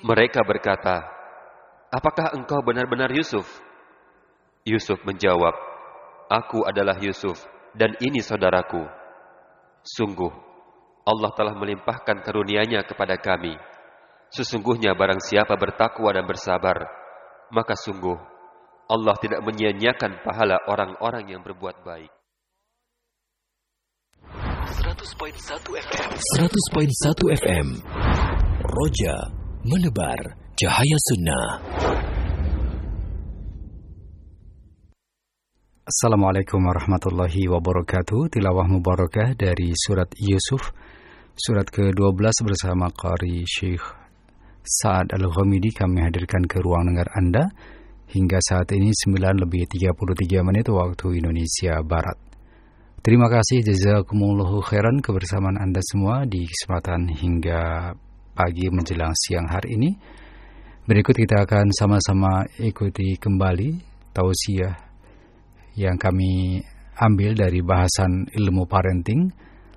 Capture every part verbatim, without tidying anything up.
Mereka berkata, apakah engkau benar-benar Yusuf? Yusuf menjawab, aku adalah Yusuf dan ini saudaraku. Sungguh, Allah telah melimpahkan karunia-Nya kepada kami. Sesungguhnya barang siapa bertakwa dan bersabar, maka sungguh Allah tidak menyia-nyiakan pahala orang-orang yang berbuat baik. seratus koma satu F M seratus koma satu F M Roja menebar cahaya sunnah. Assalamualaikum warahmatullahi wabarakatuh. Tilawah mubarakah dari surat Yusuf, surat ke dua belas bersama Qari Syekh Sa'ad Al-Ghamidi kami hadirkan ke ruang dengar Anda hingga saat ini sembilan lebih tiga puluh tiga menit waktu Indonesia Barat. Terima kasih jazakumullahu khairan kebersamaan Anda semua di kesempatan hingga pagi menjelang siang hari ini. Berikut kita akan sama-sama ikuti kembali tausiah yang kami ambil dari bahasan ilmu parenting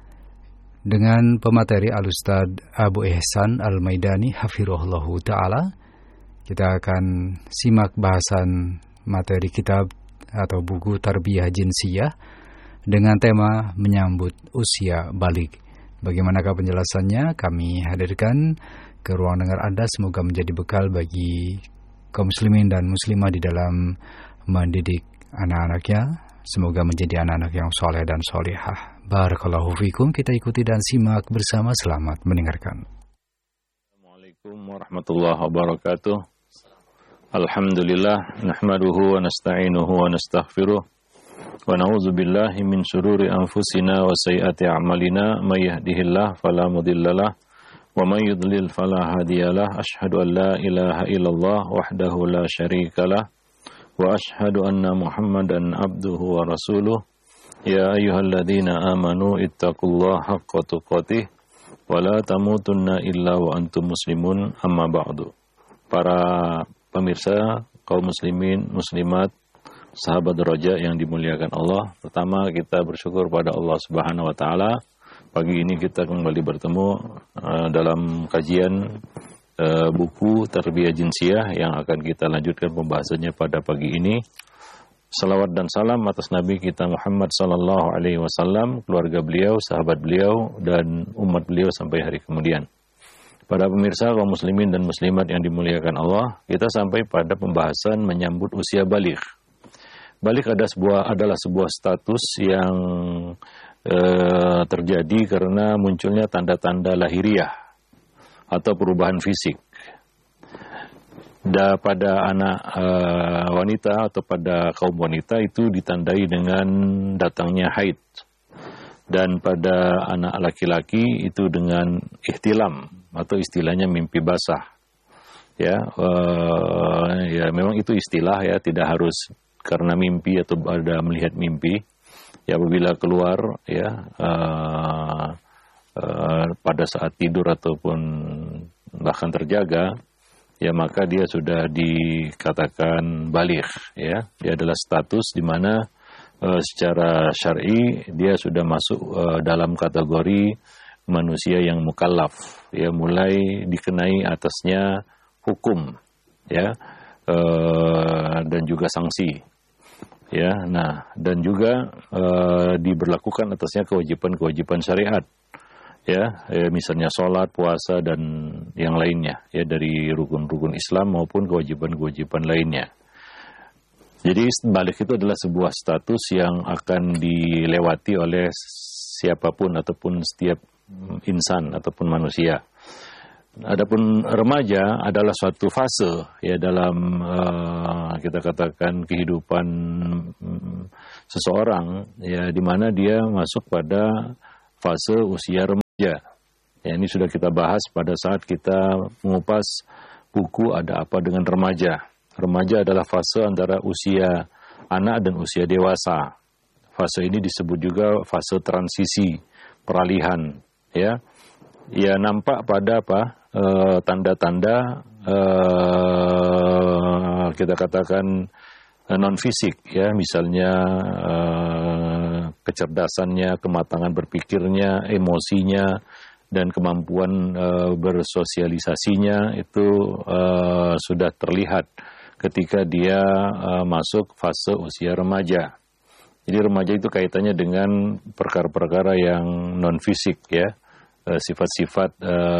dengan pemateri Al-Ustaz Abu Ihsan Al-Maidani hafirullahu ta'ala. Kita akan simak bahasan materi kitab atau buku Tarbiyah Jinsiyah dengan tema menyambut usia balik. Bagaimanakah penjelasannya? Kami hadirkan ke ruang dengar Anda, semoga menjadi bekal bagi kaum muslimin dan muslimah di dalam mendidik anak-anaknya. Semoga menjadi anak-anak yang soleh dan solehah. Barakallahu fikum. Kita ikuti dan simak bersama. Selamat mendengarkan. Assalamualaikum warahmatullahi wabarakatuh. Alhamdulillah, nahmaduhu wa nasta'inuhu wa nastaghfiruh. Wa na'udzu billahi min syururi anfusina wa sayyiati a'malina. May yahdihillahu fala mudhillalah wa may yudlil fala hadiyalah. Asyhadu an la ilaha illallah wahdahu la syarikalah wa asyhadu anna Muhammadan abduhu wa rasuluh. Ya ayyuhalladzina amanu ittaqullaha haqqa tuqatih wa la tamutunna illa wa antum muslimun, amma ba'du. Para pemirsa, kaum muslimin, muslimat, sahabat Roja yang dimuliakan Allah, pertama kita bersyukur pada Allah Subhanahu wa taala. Pagi ini kita kembali bertemu uh, dalam kajian uh, buku Tarbiyah Jinsiyah yang akan kita lanjutkan pembahasannya pada pagi ini. Salawat dan salam atas Nabi kita Muhammad sallallahu alaihi wasallam, keluarga beliau, sahabat beliau, dan umat beliau sampai hari kemudian. Para pemirsa kaum muslimin dan muslimat yang dimuliakan Allah, kita sampai pada pembahasan menyambut usia baligh. Baligh ada sebuah, adalah sebuah status yang e, terjadi karena munculnya tanda-tanda lahiriah atau perubahan fisik. Da, pada anak e, wanita atau pada kaum wanita itu ditandai dengan datangnya haid. Dan pada anak laki-laki itu dengan ihtilam atau istilahnya mimpi basah. Ya, e, ya memang itu istilah ya, tidak harus karena mimpi atau ada melihat mimpi. Ya, apabila keluar ya uh, uh, pada saat tidur ataupun bahkan terjaga, ya maka dia sudah dikatakan baligh. Ya, dia adalah status di mana uh, secara syar'i dia sudah masuk uh, dalam kategori manusia yang mukallaf. Ya, mulai dikenai atasnya hukum. Ya. Uh, dan juga sanksi, ya. Nah, dan juga uh, diberlakukan atasnya kewajiban-kewajiban syariat, ya, ya, misalnya sholat, puasa dan yang lainnya, ya, dari rukun-rukun Islam maupun kewajiban-kewajiban lainnya. Jadi baligh itu adalah sebuah status yang akan dilewati oleh siapapun ataupun setiap insan ataupun manusia. Adapun remaja adalah suatu fase ya dalam uh, kita katakan kehidupan um, seseorang, ya, di mana dia masuk pada fase usia remaja. Ya, ini sudah kita bahas pada saat kita mengupas buku Ada Apa Dengan Remaja. Remaja adalah fase antara usia anak dan usia dewasa. Fase ini disebut juga fase transisi, peralihan, ya. Ya, nampak pada apa? E, tanda-tanda e, kita katakan e, non fisik, ya, misalnya e, kecerdasannya, kematangan berpikirnya, emosinya, dan kemampuan uh, bersosialisasinya itu uh, sudah terlihat ketika dia uh, masuk fase usia remaja. Jadi remaja itu kaitannya dengan perkara-perkara yang non fisik ya, uh, sifat-sifat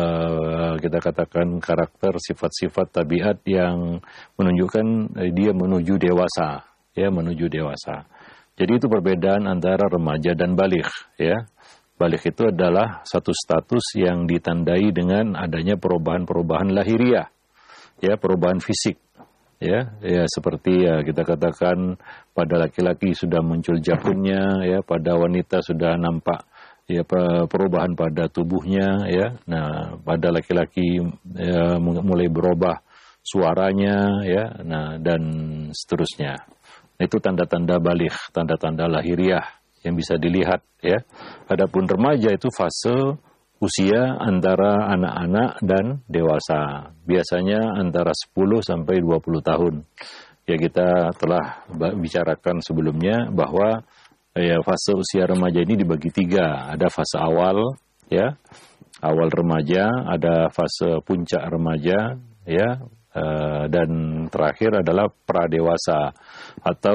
uh, kita katakan karakter, sifat-sifat tabiat yang menunjukkan uh, dia menuju dewasa, ya menuju dewasa. Jadi itu perbedaan antara remaja dan baligh ya. Baligh itu adalah satu status yang ditandai dengan adanya perubahan-perubahan lahiriah, ya perubahan fisik, ya, ya seperti ya kita katakan pada laki-laki sudah muncul jakunnya, ya pada wanita sudah nampak ya perubahan pada tubuhnya, ya. Nah pada laki-laki ya, mulai berubah suaranya, ya, nah dan seterusnya. Nah, itu tanda-tanda baligh, tanda-tanda lahiriah yang bisa dilihat ya. Adapun remaja itu fase usia antara anak-anak dan dewasa. Biasanya antara sepuluh sampai dua puluh tahun. Ya kita telah bicarakan sebelumnya bahwa ya fase usia remaja ini dibagi tiga. Ada fase awal ya, awal remaja, ada fase puncak remaja ya. Uh, dan terakhir adalah pradewasa atau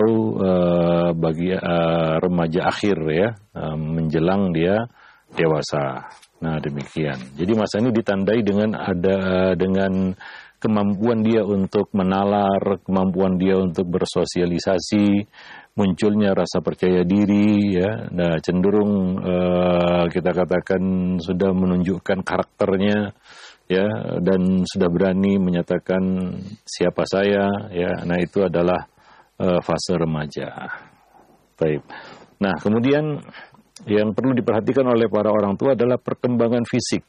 uh, bagi uh, remaja akhir ya, uh, menjelang dia dewasa. Nah demikian. Jadi masa ini ditandai dengan ada uh, dengan kemampuan dia untuk menalar, kemampuan dia untuk bersosialisasi, munculnya rasa percaya diri ya. Nah cenderung uh, kita katakan sudah menunjukkan karakternya ya, dan sudah berani menyatakan siapa saya ya. Nah itu adalah uh, fase remaja. Baik. Nah kemudian yang perlu diperhatikan oleh para orang tua adalah perkembangan fisik.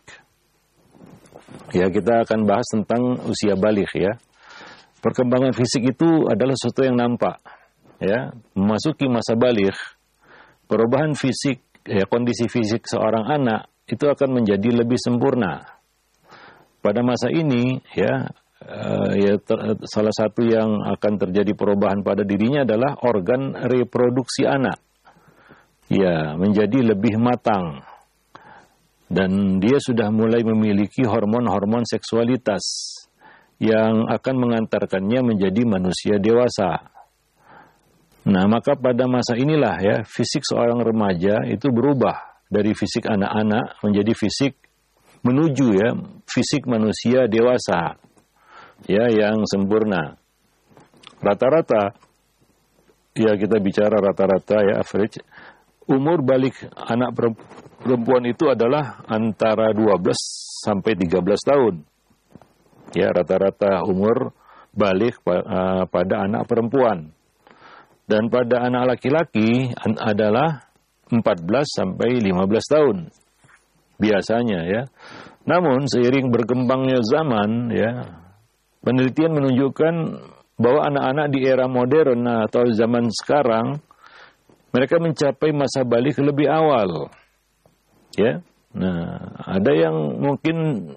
Ya kita akan bahas tentang usia baligh ya. Perkembangan fisik itu adalah sesuatu yang nampak ya. Memasuki masa baligh, perubahan fisik ya, kondisi fisik seorang anak itu akan menjadi lebih sempurna. Pada masa ini ya, uh, ya ter, salah satu yang akan terjadi perubahan pada dirinya adalah organ reproduksi anak. Ya, menjadi lebih matang. Dan dia sudah mulai memiliki hormon-hormon seksualitas yang akan mengantarkannya menjadi manusia dewasa. Nah, maka pada masa inilah ya, fisik seorang remaja itu berubah dari fisik anak-anak menjadi fisik menuju ya fisik manusia dewasa ya yang sempurna. Rata-rata ya kita bicara rata-rata ya average umur balik anak perempuan itu adalah antara dua belas sampai tiga belas tahun. Ya rata-rata umur balik uh, pada anak perempuan. Dan pada anak laki-laki adalah empat belas sampai lima belas tahun. Biasanya ya. Namun seiring berkembangnya zaman ya, penelitian menunjukkan bahwa anak-anak di era modern atau zaman sekarang mereka mencapai masa baligh lebih awal. Ya. Nah, ada yang mungkin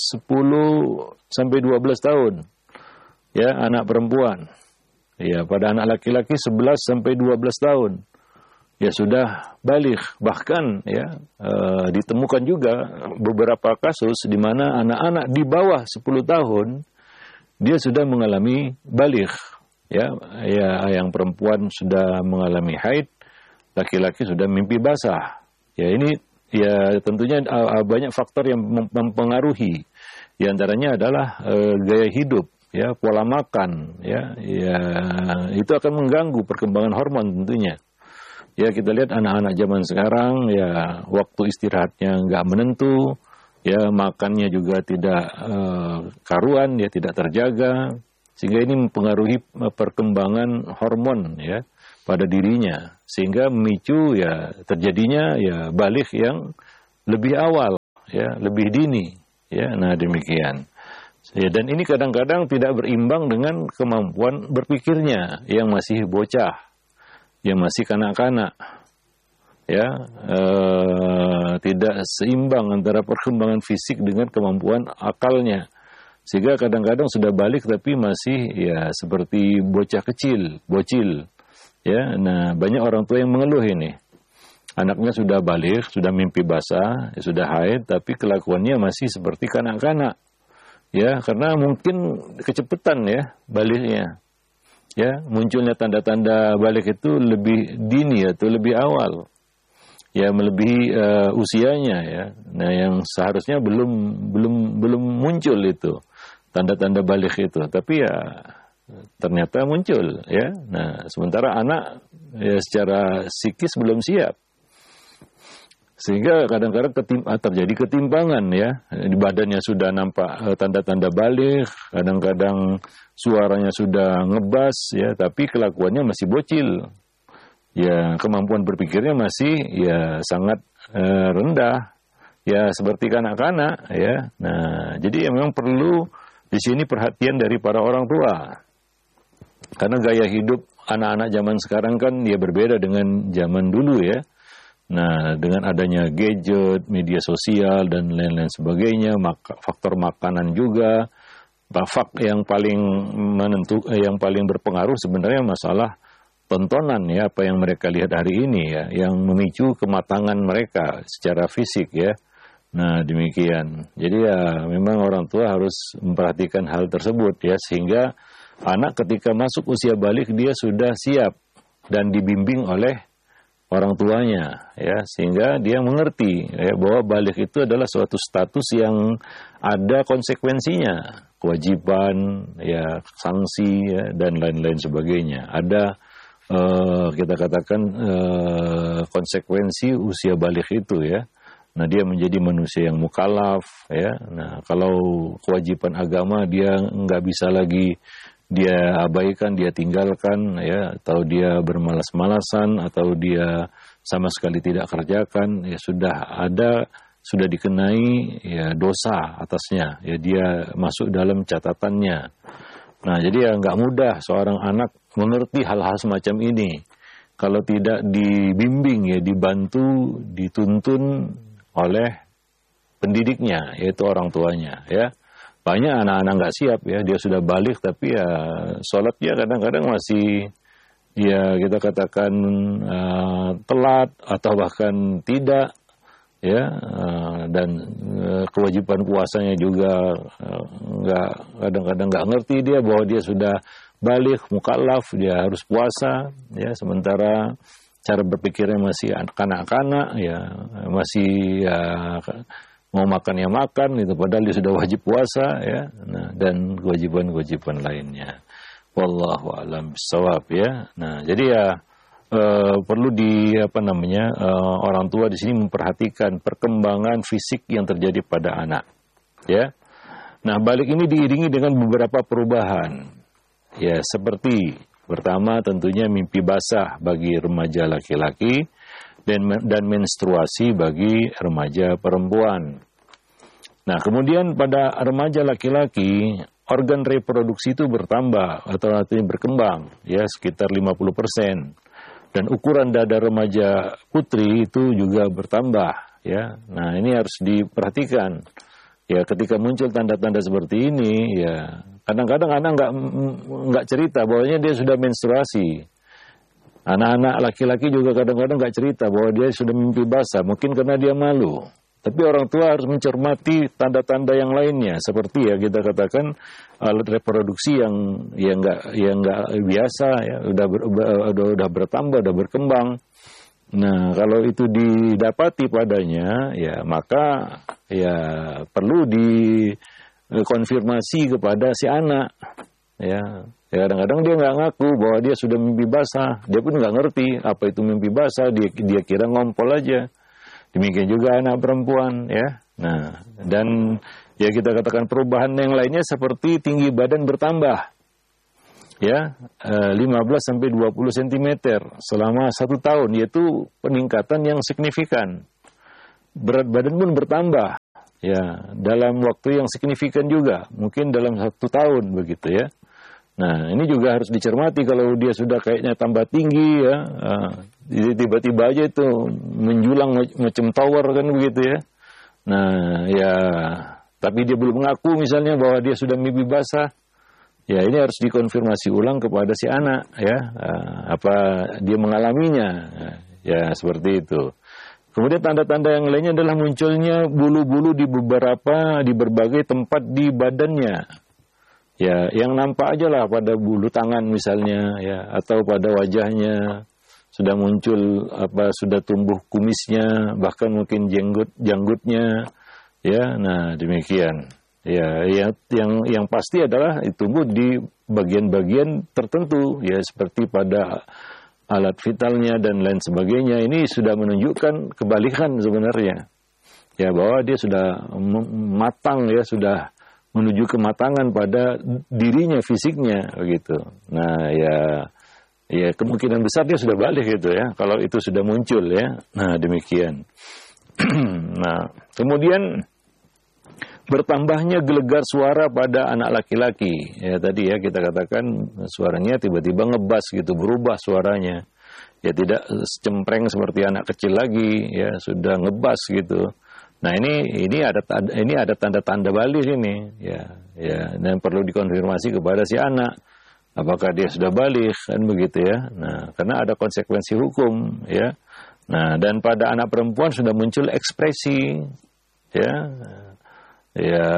sepuluh sampai dua belas tahun. Ya, anak perempuan. Ya, pada anak laki-laki sebelas sampai dua belas tahun. Ya sudah baligh, bahkan ya e, ditemukan juga beberapa kasus di mana anak-anak di bawah sepuluh tahun dia sudah mengalami baligh, ya, ya yang perempuan sudah mengalami haid, laki-laki sudah mimpi basah. Ya ini ya tentunya e, banyak faktor yang mempengaruhi. Di antaranya adalah e, gaya hidup, ya, pola makan, ya, ya itu akan mengganggu perkembangan hormon tentunya. Ya kita lihat anak-anak zaman sekarang ya waktu istirahatnya nggak menentu, ya makannya juga tidak uh, karuan, ya tidak terjaga, sehingga ini mempengaruhi perkembangan hormon ya pada dirinya, sehingga memicu ya terjadinya ya baligh yang lebih awal, ya lebih dini, ya nah demikian. Ya, dan ini kadang-kadang tidak berimbang dengan kemampuan berpikirnya yang masih bocah. Yang masih kanak-kanak, ya eh, tidak seimbang antara perkembangan fisik dengan kemampuan akalnya, sehingga kadang-kadang sudah balik tapi masih ya seperti bocah kecil, bocil, ya. Nah banyak orang tua yang mengeluh ini, anaknya sudah balik, sudah mimpi basah, ya sudah haid, tapi kelakuannya masih seperti kanak-kanak. Ya, karena mungkin kecepatan ya baliknya. Ya, munculnya tanda-tanda balik itu lebih dini atau lebih awal. Ya, melebihi uh, usianya ya. Nah, yang seharusnya belum belum belum muncul itu tanda-tanda balik itu, tapi ya ternyata muncul ya. Nah, sementara anak ya secara psikis belum siap. Sehingga kadang-kadang ketim- terjadi ketimpangan ya. Di badannya sudah nampak uh, tanda-tanda balik, kadang-kadang suaranya sudah ngebas ya, tapi kelakuannya masih bocil. Ya, kemampuan berpikirnya masih ya sangat uh, rendah. Ya, seperti kanak-kanak ya. Nah, jadi ya memang perlu di sini perhatian dari para orang tua. Karena gaya hidup anak-anak zaman sekarang kan ya berbeda dengan zaman dulu ya. Nah, dengan adanya gadget, media sosial, dan lain-lain sebagainya, maka faktor makanan juga, faktor yang paling menentu, yang paling berpengaruh sebenarnya masalah tontonan ya, apa yang mereka lihat hari ini ya, yang memicu kematangan mereka secara fisik ya. Nah, demikian. Jadi ya, memang orang tua harus memperhatikan hal tersebut ya, sehingga anak ketika masuk usia balik dia sudah siap dan dibimbing oleh orang tuanya ya, sehingga dia mengerti ya, bahwa balik itu adalah suatu status yang ada konsekuensinya, kewajiban ya, sanksi ya, dan lain-lain sebagainya. Ada uh, kita katakan uh, konsekuensi usia balik itu ya. Nah, dia menjadi manusia yang mukallaf ya. Nah, kalau kewajiban agama dia nggak bisa lagi dia abaikan, dia tinggalkan ya, atau dia bermalas-malasan, atau dia sama sekali tidak kerjakan, ya sudah ada, sudah dikenai ya dosa atasnya, ya dia masuk dalam catatannya. Nah, jadi ya nggak mudah seorang anak mengerti hal-hal semacam ini kalau tidak dibimbing ya, dibantu, dituntun oleh pendidiknya, yaitu orang tuanya ya. Banyak anak-anak nggak siap ya, dia sudah balik tapi ya sholatnya kadang-kadang masih ya kita katakan uh, telat atau bahkan tidak ya, uh, dan uh, kewajiban puasanya juga uh, nggak kadang-kadang nggak ngerti dia bahwa dia sudah balik mukallaf, dia harus puasa ya, sementara cara berpikirnya masih kanak-kanak ya, masih ya, mau makan ya makan itu, padahal dia sudah wajib puasa ya, nah, dan kewajiban-kewajiban lainnya. Wallahu a'lam bishawab ya. Nah, jadi ya e, perlu di apa namanya e, orang tua di sini memperhatikan perkembangan fisik yang terjadi pada anak ya. Nah, balik ini diiringi dengan beberapa perubahan ya, seperti pertama tentunya mimpi basah bagi remaja laki-laki dan dan menstruasi bagi remaja perempuan. Nah, kemudian pada remaja laki-laki organ reproduksi itu bertambah atau artinya berkembang ya, sekitar lima puluh persen. Dan ukuran dada remaja putri itu juga bertambah ya. Nah, ini harus diperhatikan. Ya, ketika muncul tanda-tanda seperti ini ya, kadang-kadang anak nggak nggak cerita bahwanya dia sudah menstruasi. Anak-anak laki-laki juga kadang-kadang nggak cerita bahwa dia sudah mimpi basah, mungkin karena dia malu. Tapi orang tua harus mencermati tanda-tanda yang lainnya, seperti ya kita katakan alat reproduksi yang yang nggak yang nggak biasa, ya udah ber, udah udah bertambah, udah berkembang. Nah, kalau itu didapati padanya, ya maka ya perlu dikonfirmasi kepada si anak, ya. Ya, kadang-kadang dia nggak ngaku bahwa dia sudah mimpi basah. Dia pun nggak ngerti apa itu mimpi basah. Dia, dia kira ngompol aja. Demikian juga anak perempuan, ya. Nah, dan ya kita katakan perubahan yang lainnya seperti tinggi badan bertambah, ya, lima belas sampai dua puluh sentimeter selama satu tahun, yaitu peningkatan yang signifikan. Berat badan pun bertambah, ya, dalam waktu yang signifikan juga, mungkin dalam satu tahun begitu, ya. Nah, ini juga harus dicermati kalau dia sudah kayaknya tambah tinggi ya, uh, tiba-tiba aja itu menjulang macam tower kan begitu ya. Nah, ya, tapi dia belum mengaku misalnya bahwa dia sudah mimpi basah. Ya, ini harus dikonfirmasi ulang kepada si anak ya, uh, apa dia mengalaminya. Ya, seperti itu. Kemudian tanda-tanda yang lainnya adalah munculnya bulu-bulu di beberapa, di berbagai tempat di badannya. Ya, yang nampak aja lah pada bulu tangan misalnya, ya, atau pada wajahnya sudah muncul apa, sudah tumbuh kumisnya, bahkan mungkin jenggut janggutnya, ya. Nah, demikian. Ya, yang yang yang pasti adalah tumbuh di bagian-bagian tertentu, ya, seperti pada alat vitalnya dan lain sebagainya. Ini sudah menunjukkan kebalikan sebenarnya. Ya, bahwa dia sudah matang, ya, sudah menuju kematangan pada dirinya, fisiknya, begitu. Nah, ya, ya kemungkinan besar dia sudah balik gitu ya, kalau itu sudah muncul, ya. Nah, demikian. Nah, kemudian bertambahnya gelegar suara pada anak laki-laki. Ya, tadi ya kita katakan suaranya tiba-tiba ngebas gitu, berubah suaranya. Ya, tidak cempreng seperti anak kecil lagi, ya, sudah ngebas gitu. Nah, ini ini ada ini ada tanda-tanda balik ini, ya, ya, dan perlu dikonfirmasi kepada si anak apakah dia sudah balik, kan begitu ya. Nah, karena ada konsekuensi hukum, ya. Nah, dan pada anak perempuan sudah muncul ekspresi, ya, ya,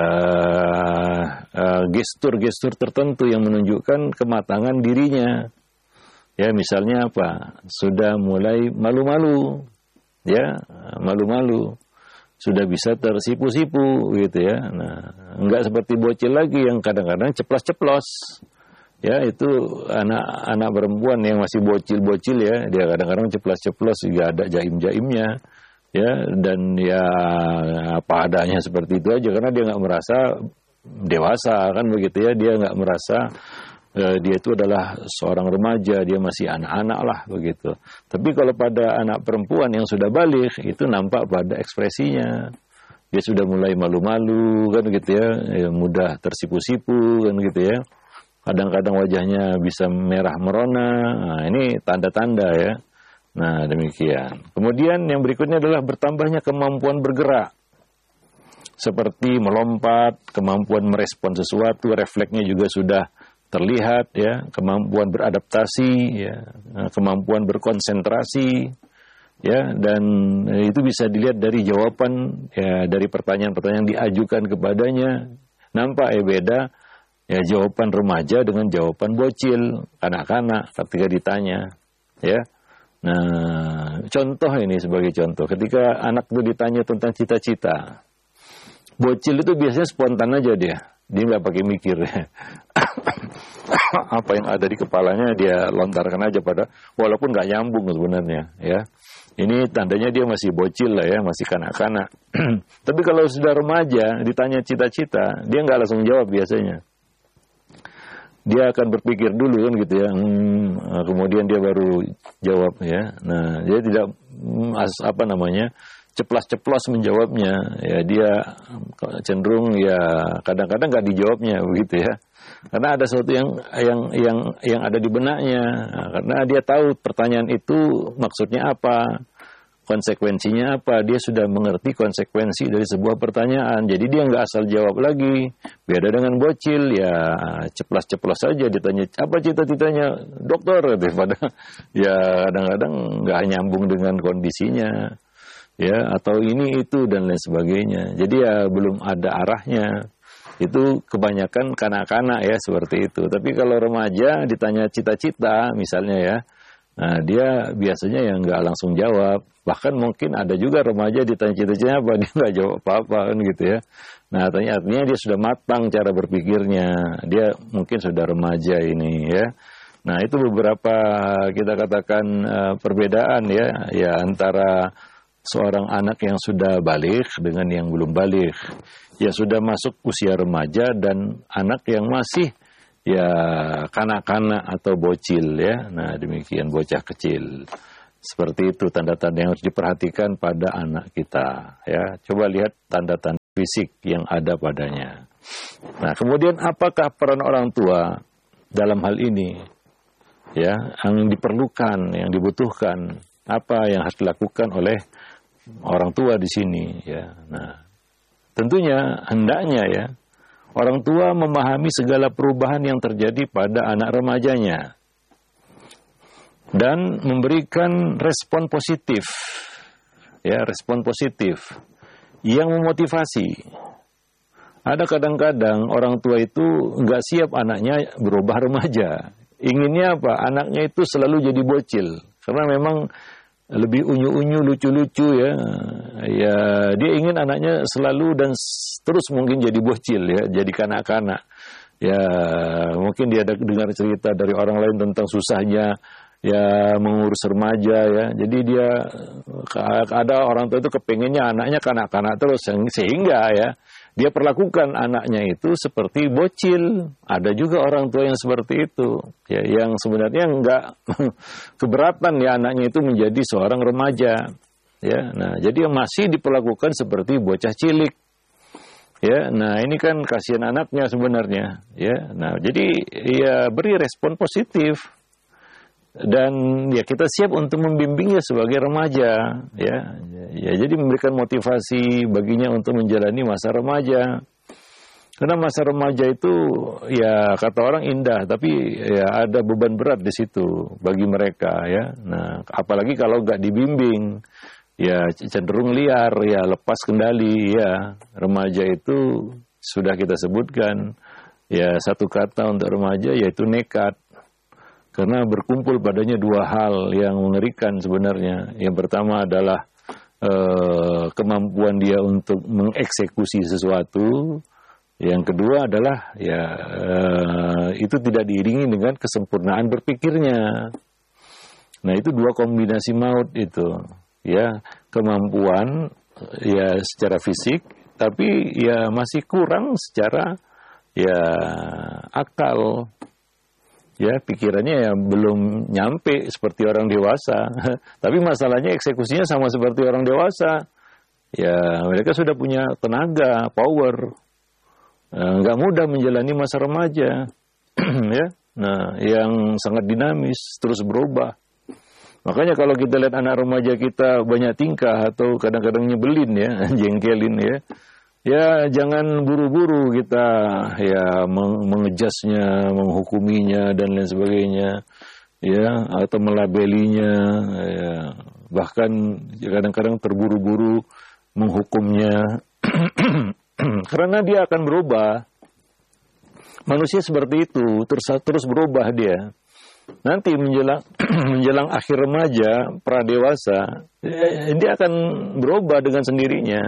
uh, gestur-gestur tertentu yang menunjukkan kematangan dirinya, ya, misalnya apa? Sudah mulai malu-malu, ya, malu-malu. Sudah bisa tersipu-sipu gitu ya. Nah, enggak seperti bocil lagi yang kadang-kadang ceplos-ceplos. Ya, itu anak-anak perempuan yang masih bocil-bocil ya, dia kadang-kadang ceplos-ceplos juga ada jaim-jaimnya. Ya, dan ya apa adanya seperti itu aja karena dia enggak merasa dewasa, kan begitu ya. Dia enggak merasa uh, dia itu adalah seorang remaja, dia masih anak-anak lah begitu. Tapi kalau pada anak perempuan yang sudah balik, itu nampak pada ekspresinya. Dia sudah mulai malu-malu, kan gitu ya, ya mudah tersipu-sipu, kan gitu ya. Kadang-kadang wajahnya bisa merah merona. Nah, ini tanda-tanda ya. Nah, demikian. Kemudian yang berikutnya adalah bertambahnya kemampuan bergerak. Seperti melompat, kemampuan merespon sesuatu, refleksnya juga sudah terlihat ya, kemampuan beradaptasi ya, kemampuan berkonsentrasi ya, dan itu bisa dilihat dari jawaban ya, dari pertanyaan-pertanyaan yang diajukan kepadanya. Nampak ya beda ya jawaban remaja dengan jawaban bocil, kanak-kanak ketika ditanya ya. Nah, contoh ini sebagai contoh, ketika anak itu ditanya tentang cita-cita, bocil itu biasanya spontan aja dia. Dia nggak pakai mikir. Apa yang ada di kepalanya dia lontarkan aja pada, walaupun nggak nyambung sebenarnya, ya. Ini tandanya dia masih bocil lah ya, masih kanak-kanak. Tapi kalau sudah remaja, ditanya cita-cita, dia nggak langsung jawab biasanya. Dia akan berpikir dulu kan gitu ya, hmm, kemudian dia baru jawab ya. Nah, dia tidak apa namanya, ceplas-ceplos menjawabnya, ya dia cenderung ya kadang-kadang nggak dijawabnya begitu ya, karena ada sesuatu yang yang yang yang ada di benaknya, nah, karena dia tahu pertanyaan itu maksudnya apa, konsekuensinya apa, dia sudah mengerti konsekuensi dari sebuah pertanyaan, jadi dia nggak asal jawab lagi. Beda dengan bocil ya ceplas-ceplos saja, ditanya apa cita-citanya dokter, daripada ya kadang-kadang nggak nyambung dengan kondisinya. Ya, atau ini itu dan lain sebagainya. Jadi ya belum ada arahnya. Itu kebanyakan kanak-kanak ya seperti itu. Tapi kalau remaja ditanya cita-cita misalnya ya, nah dia biasanya yang nggak langsung jawab. Bahkan mungkin ada juga remaja ditanya cita-citanya apa, dia nggak jawab apa-apa kan gitu ya. Nah artinya, artinya dia sudah matang cara berpikirnya. Dia mungkin sudah remaja ini ya. Nah itu beberapa kita katakan uh, perbedaan ya, ya antara seorang anak yang sudah balik dengan yang belum balik, ya sudah masuk usia remaja, dan anak yang masih ya kanak-kanak atau bocil ya. Nah demikian, bocah kecil. Seperti itu tanda-tanda yang harus diperhatikan pada anak kita ya. Coba lihat tanda-tanda fisik yang ada padanya. Nah kemudian apakah peran orang tua dalam hal ini ya, yang diperlukan, yang dibutuhkan, apa yang harus dilakukan oleh orang tua di sini ya. Nah, tentunya hendaknya ya orang tua memahami segala perubahan yang terjadi pada anak remajanya dan memberikan respon positif ya, respon positif yang memotivasi. Ada kadang-kadang orang tua itu nggak siap anaknya berubah remaja. Inginnya apa? Anaknya itu selalu jadi bocil. Karena memang lebih unyu-unyu, lucu-lucu ya. Ya, dia ingin anaknya selalu dan terus mungkin jadi bocil ya, jadi kanak-kanak. Ya, mungkin dia dengar cerita dari orang lain tentang susahnya ya mengurus remaja ya. Jadi dia ada orang tua itu kepengennya anaknya kanak-kanak terus, sehingga ya dia perlakukan anaknya itu seperti bocil. Ada juga orang tua yang seperti itu ya, yang sebenarnya enggak keberatan ya anaknya itu menjadi seorang remaja ya. Nah, jadi masih diperlakukan seperti bocah cilik ya. Nah, ini kan kasihan anaknya sebenarnya ya. Nah, jadi ya beri respon positif. Dan ya kita siap untuk membimbingnya sebagai remaja ya. Ya, jadi memberikan motivasi baginya untuk menjalani masa remaja. Karena masa remaja itu ya kata orang indah, tapi ya ada beban berat di situ bagi mereka ya. Nah, apalagi kalau nggak dibimbing ya cenderung liar ya, lepas kendali ya. Remaja itu sudah kita sebutkan ya, satu kata untuk remaja yaitu nekat. Karena berkumpul padanya dua hal yang mengerikan sebenarnya. Yang pertama adalah eh, kemampuan dia untuk mengeksekusi sesuatu. Yang kedua adalah ya eh, itu tidak diiringi dengan kesempurnaan berpikirnya. Nah, itu dua kombinasi maut itu. Ya, kemampuan ya secara fisik, tapi ya masih kurang secara ya akal. Ya, pikirannya ya belum nyampe seperti orang dewasa. Tapi masalahnya eksekusinya sama seperti orang dewasa. Ya, mereka sudah punya tenaga, power. Nggak mudah menjalani masa remaja. Ya, nah, yang sangat dinamis, terus berubah. Makanya kalau kita lihat anak remaja kita banyak tingkah atau kadang-kadang nyebelin ya, jengkelin ya. Ya, jangan buru-buru kita ya mengejasnya, menghukuminya dan lain sebagainya, ya, atau melabelinya, ya. Bahkan kadang-kadang terburu-buru menghukumnya, karena dia akan berubah. Manusia seperti itu, terus terus berubah dia. Nanti menjelang menjelang akhir remaja, pradewasa, dia akan berubah dengan sendirinya.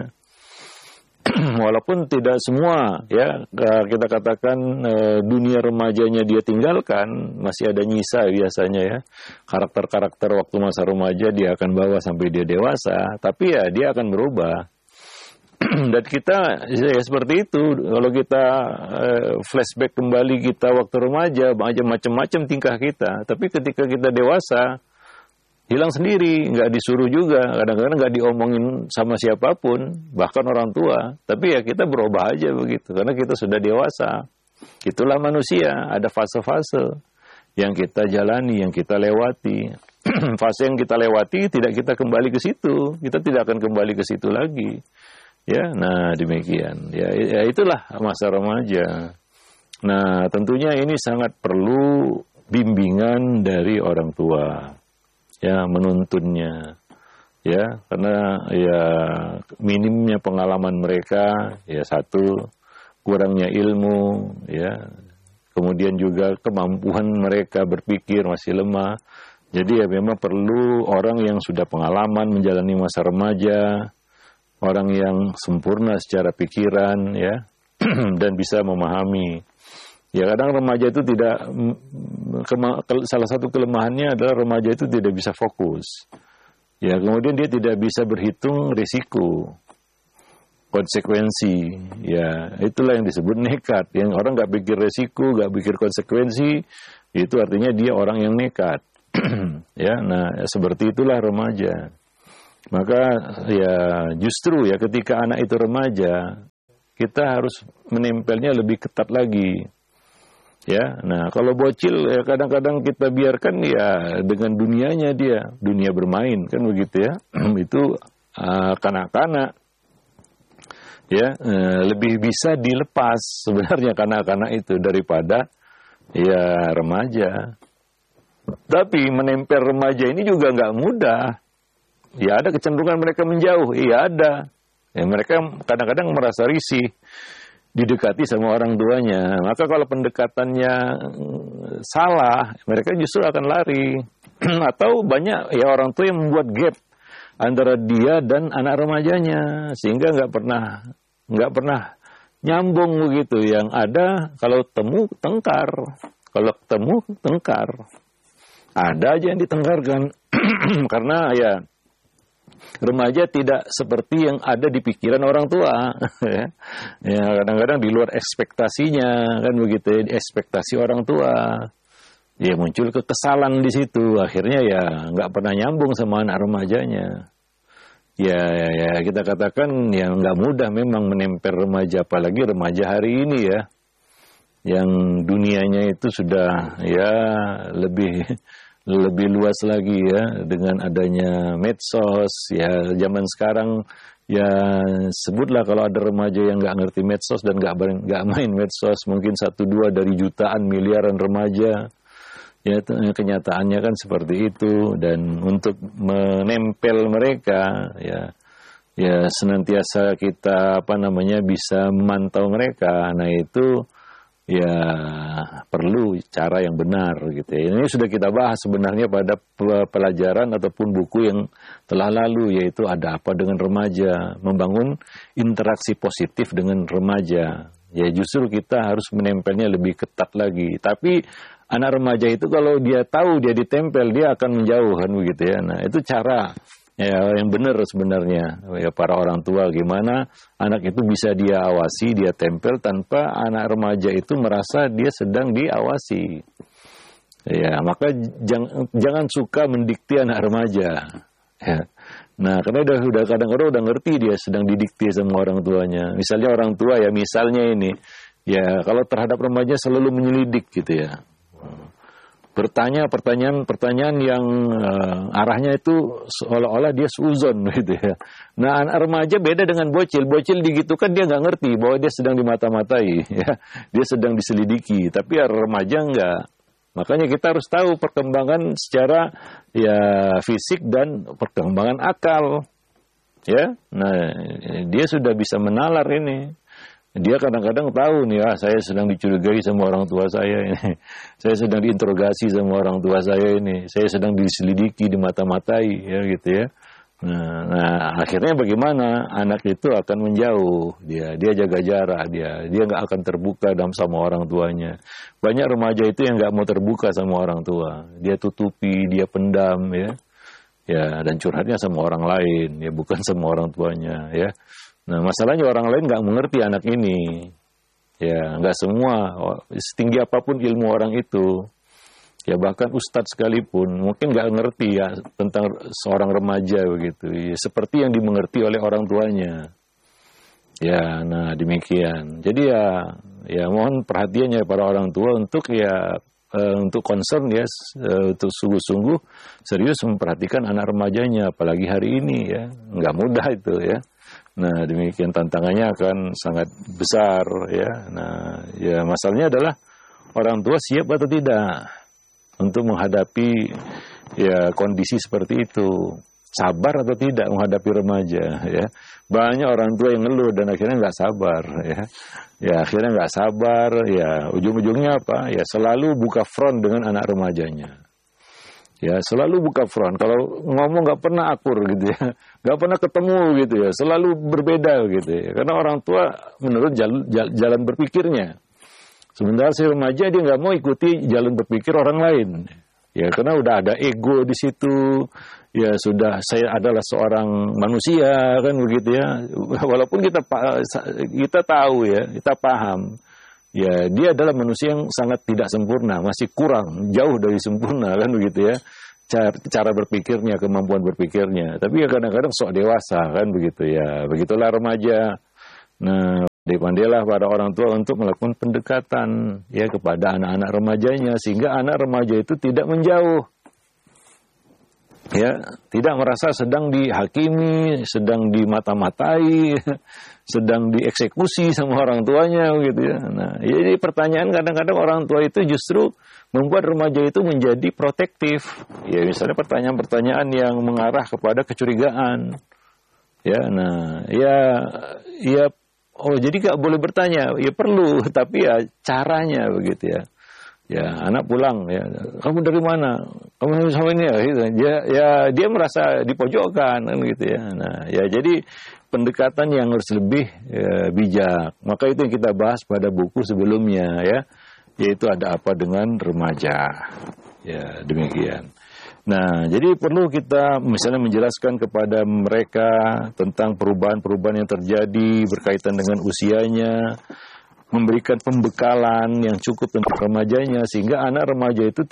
Walaupun tidak semua ya kita katakan e, dunia remajanya dia tinggalkan, masih ada nyisa biasanya ya, karakter-karakter waktu masa remaja dia akan bawa sampai dia dewasa, tapi ya dia akan berubah. Dan kita ya seperti itu, kalau kita e, flashback kembali kita waktu remaja, macam-macam tingkah kita, tapi ketika kita dewasa hilang sendiri, nggak disuruh juga, kadang-kadang nggak diomongin sama siapapun, bahkan orang tua. Tapi ya kita berubah aja begitu, karena kita sudah dewasa. Itulah manusia, ada fase-fase yang kita jalani, yang kita lewati. Fase yang kita lewati tidak kita kembali ke situ, kita tidak akan kembali ke situ lagi. Ya, nah demikian. Ya, ya itulah masa remaja. Nah, tentunya ini sangat perlu bimbingan dari orang tua. Ya, menuntunnya, ya, karena ya minimnya pengalaman mereka, ya satu, kurangnya ilmu, ya, kemudian juga kemampuan mereka berpikir masih lemah. Jadi ya memang perlu orang yang sudah pengalaman menjalani masa remaja, orang yang sempurna secara pikiran, ya, dan bisa memahami. Ya, kadang remaja itu tidak, kema, salah satu kelemahannya adalah remaja itu tidak bisa fokus. Ya, kemudian dia tidak bisa berhitung risiko, konsekuensi. Ya, itulah yang disebut nekat. Yang orang nggak pikir risiko, nggak pikir konsekuensi, itu artinya dia orang yang nekat. Ya, nah seperti itulah remaja. Maka ya justru ya ketika anak itu remaja, kita harus menempelnya lebih ketat lagi. Ya, nah kalau bocil ya kadang-kadang kita biarkan ya dengan dunianya dia, dunia bermain kan begitu ya, itu uh, kanak-kanak, ya uh, lebih bisa dilepas sebenarnya kanak-kanak itu daripada ya remaja. Tapi menempel remaja ini juga nggak mudah, Ya ada kecenderungan mereka menjauh, iya ada. Ya, mereka kadang-kadang merasa risih didekati sama orang tuanya. Maka kalau pendekatannya salah, mereka justru akan lari. Atau banyak ya orang tua yang membuat gap antara dia dan anak remajanya, sehingga nggak pernah nggak pernah nyambung begitu. Yang ada kalau temu tengkar, kalau ketemu tengkar. Ada aja yang ditengkarkan karena ya remaja tidak seperti yang ada di pikiran orang tua. Ya, kadang-kadang di luar ekspektasinya, kan begitu, ekspektasi orang tua. Ya muncul kekesalan di situ, akhirnya ya nggak pernah nyambung sama anak remajanya. Ya, ya, ya kita katakan ya nggak mudah memang menempel remaja, apalagi remaja hari ini ya, yang dunianya itu sudah ya lebih lebih luas lagi ya dengan adanya medsos ya. Zaman sekarang ya sebutlah kalau ada remaja yang nggak ngerti medsos dan nggak nggak main medsos, mungkin satu dua dari jutaan miliaran remaja. Ya kenyataannya kan seperti itu. Dan untuk menempel mereka ya ya senantiasa kita apa namanya bisa memantau mereka. Nah itu ya perlu cara yang benar gitu ya. Ini sudah kita bahas sebenarnya pada pelajaran ataupun buku yang telah lalu, yaitu ada apa dengan remaja, membangun interaksi positif dengan remaja. Ya justru kita harus menempelnya lebih ketat lagi. Tapi anak remaja itu kalau dia tahu dia ditempel, dia akan menjauh kan begitu ya. Nah itu cara ya yang benar sebenarnya ya para orang tua, gimana anak itu bisa dia awasi, dia tempel tanpa anak remaja itu merasa dia sedang diawasi. Ya maka jangan jangan suka mendikte anak remaja. Ya. Nah karena udah udah kadang-kadang udah ngerti dia sedang didikte sama orang tuanya. Misalnya orang tua ya misalnya ini ya kalau terhadap remaja selalu menyelidik gitu ya. Bertanya pertanyaan-pertanyaan yang uh, arahnya itu seolah-olah dia suuzon gitu ya. Nah anak remaja beda dengan bocil. Bocil digitukan dia nggak ngerti bahwa dia sedang dimata-matai, ya. Dia sedang diselidiki. Tapi ya remaja enggak. Makanya kita harus tahu perkembangan secara ya fisik dan perkembangan akal, ya. Nah dia sudah bisa menalar ini. Dia kadang-kadang tahu nih, ah, saya sedang dicurigai sama orang tua saya ini. Saya sedang diinterogasi sama orang tua saya ini. Saya sedang diselidiki, dimata-matai, ya gitu ya. Nah, nah, akhirnya bagaimana? Anak itu akan menjauh. Dia dia jaga jarak, dia dia nggak akan terbuka dalam sama orang tuanya. Banyak remaja itu yang nggak mau terbuka sama orang tua. Dia tutupi, dia pendam, ya. Ya, dan curhatnya sama orang lain, ya bukan sama orang tuanya, ya. Nah, masalahnya orang lain nggak mengerti anak ini. Ya, nggak semua, setinggi apapun ilmu orang itu, ya bahkan ustadz sekalipun, mungkin nggak ngerti ya tentang seorang remaja begitu. Ya, seperti yang dimengerti oleh orang tuanya. Ya, nah demikian. Jadi ya, ya mohon perhatiannya para orang tua untuk ya, uh, untuk concern ya, uh, untuk sungguh-sungguh serius memperhatikan anak remajanya, apalagi hari ini ya, nggak mudah itu ya. Nah, demikian tantangannya akan sangat besar ya. Nah, ya masalahnya adalah orang tua siap atau tidak untuk menghadapi ya kondisi seperti itu. Sabar atau tidak menghadapi remaja ya. Banyak orang tua yang ngeluh dan akhirnya nggak sabar ya. Ya akhirnya nggak sabar ya, ujung-ujungnya apa? Ya selalu buka front dengan anak remajanya. Ya selalu buka front. Kalau ngomong nggak pernah akur gitu ya, nggak pernah ketemu gitu ya, selalu berbeda gitu ya. Karena orang tua menurut jalan, jalan berpikirnya. Sementara si remaja dia nggak mau ikuti jalan berpikir orang lain. Ya karena udah ada ego di situ. Ya sudah saya adalah seorang manusia kan begitu ya. Walaupun kita kita tahu ya, kita paham. Ya, dia adalah manusia yang sangat tidak sempurna, masih kurang, jauh dari sempurna kan begitu ya. Cara, cara berpikirnya, kemampuan berpikirnya. Tapi ya kadang-kadang sok dewasa kan begitu ya. Begitulah remaja. Nah, pandai-pandailah pada orang tua untuk melakukan pendekatan ya kepada anak-anak remajanya sehingga anak remaja itu tidak menjauh. ya, tidak merasa sedang dihakimi, sedang dimata-matai, sedang dieksekusi sama orang tuanya gitu ya. Nah, jadi pertanyaan kadang-kadang orang tua itu justru membuat remaja itu menjadi protektif. Ya, misalnya pertanyaan-pertanyaan yang mengarah kepada kecurigaan. Ya, nah, ya, ya, oh jadi nggak boleh bertanya, ya perlu, tapi ya caranya begitu ya. Ya, anak pulang, ya, kamu dari mana? Kamu sama ini ya, gitu. Ya, ya dia merasa dipojokkan, kan gitu ya. Nah, ya jadi pendekatan yang harus lebih ya, bijak. Maka itu yang kita bahas pada buku sebelumnya, ya, yaitu ada apa dengan remaja. Ya, demikian. Nah, jadi perlu kita misalnya menjelaskan kepada mereka tentang perubahan-perubahan yang terjadi berkaitan dengan usianya, memberikan pembekalan yang cukup tentang remajanya, sehingga anak remaja itu